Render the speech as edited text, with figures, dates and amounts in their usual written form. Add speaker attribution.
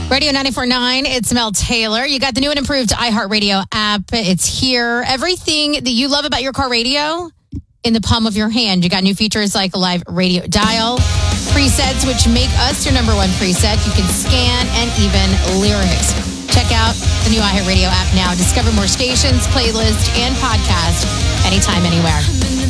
Speaker 1: Radio 94.9, it's Mel Taylor. You got the new and improved iHeartRadio app. It's here. Everything that you love about your car radio in the palm of your hand. You got new features like a live radio dial, presets, which make us your number one preset. You can scan and even lyrics. Check out the new iHeartRadio app now. Discover more stations, playlists, and podcasts anytime, anywhere.